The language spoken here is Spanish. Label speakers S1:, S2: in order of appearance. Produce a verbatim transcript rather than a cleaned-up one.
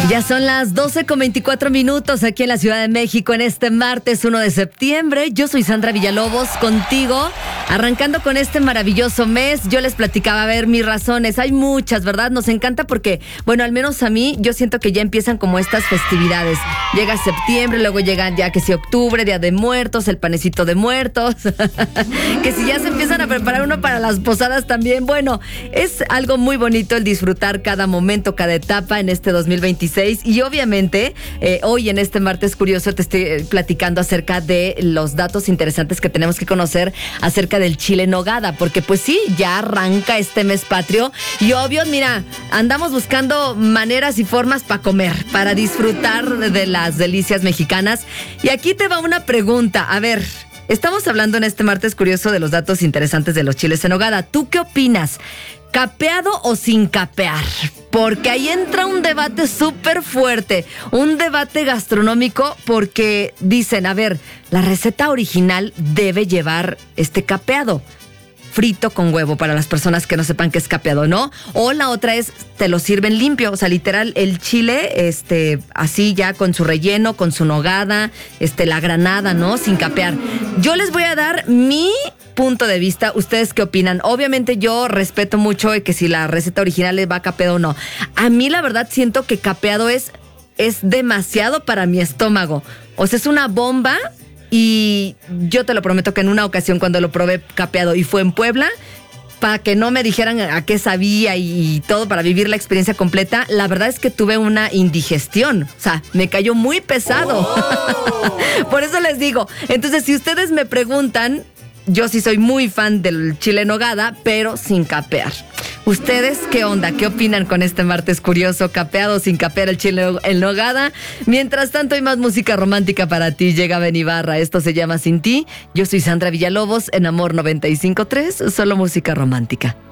S1: Ya son las doce con veinticuatro minutos aquí en la Ciudad de México en este martes uno de septiembre. Yo soy Sandra Villalobos, contigo, arrancando con este maravilloso mes. Yo les platicaba, a ver, mis razones. Hay muchas, ¿verdad? Nos encanta porque, bueno, al menos a mí, yo siento que ya empiezan como estas festividades. Llega septiembre, luego llegan ya que si octubre, Día de Muertos, el panecito de muertos. Que si ya se empiezan a preparar uno para las posadas también. Bueno, es algo muy bonito el disfrutar cada momento, cada etapa en este dos mil veintiséis. Y obviamente, eh, hoy en este martes curioso te estoy platicando acerca de los datos interesantes que tenemos que conocer acerca del chile en nogada, porque pues sí, ya arranca este mes patrio y obvio, mira, andamos buscando maneras y formas para comer, para disfrutar de las delicias mexicanas. Y aquí te va una pregunta, a ver, estamos hablando en este martes curioso de los datos interesantes de los chiles en nogada. ¿Tú qué opinas? ¿Capeado o sin capear? Porque ahí entra un debate súper fuerte, un debate gastronómico, porque dicen, a ver, la receta original debe llevar este capeado, frito con huevo, para las personas que no sepan qué es capeado, ¿no? O la otra es, te lo sirven limpio, o sea, literal, el chile, este, así ya con su relleno, con su nogada, este, la granada, ¿no? Sin capear. Yo les voy a dar mi punto de vista. ¿Ustedes qué opinan? Obviamente yo respeto mucho que si la receta original le va capeado o no. A mí la verdad siento que capeado es, es demasiado para mi estómago. O sea, es una bomba. Y yo te lo prometo que en una ocasión cuando lo probé capeado y fue en Puebla, para que no me dijeran a qué sabía y, y todo, para vivir la experiencia completa, la verdad es que tuve una indigestión. O sea, me cayó muy pesado. Oh. Por eso les digo. Entonces, si ustedes me preguntan, yo sí soy muy fan del chile en nogada, pero sin capear. ¿Ustedes qué onda? ¿Qué opinan con este martes curioso? ¿Capeado o sin capear el chile en nogada? Mientras tanto, hay más música romántica para ti. Llega Ben Ibarra. Esto se llama Sin Ti. Yo soy Sandra Villalobos en Amor noventa y cinco punto tres. Solo música romántica.